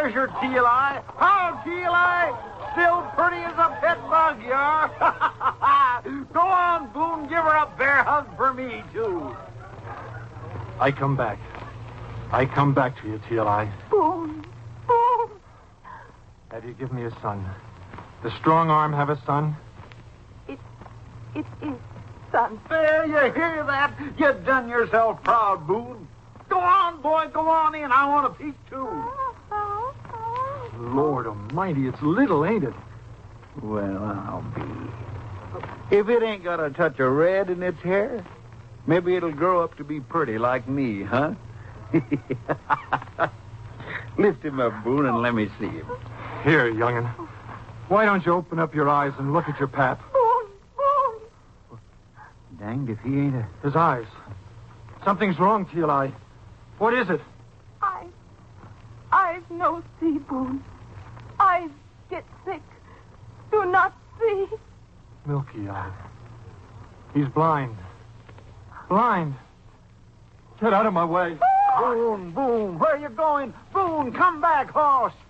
There's your teal eye. How, teal eye? Still pretty as a pet bug, you are. Go on, Boone. Give her a bear hug for me, too. I come back. I come back to you, Teal Eye. Boone. Boone. Have you given me a son? The strong arm have a son? It is son. There, you hear that? You done yourself proud, Boone. Go on, boy. Go on in. I want a peek, too. Lord almighty, it's little, ain't it? Well, I'll be. If it ain't got a touch of red in its hair, maybe it'll grow up to be pretty like me, huh? Lift him up, Boone, and let me see him. Here, young'un. Why don't you open up your eyes and look at your pap? Boone. Boone. Danged if he ain't a... His eyes. Something's wrong, Teal Eye. What is it? Eyes no see, Boone. Eyes get sick. Do not see. Milky Eye. He's blind. Blind. Get out of my way. Boone, where you going? Boone, come back, horse.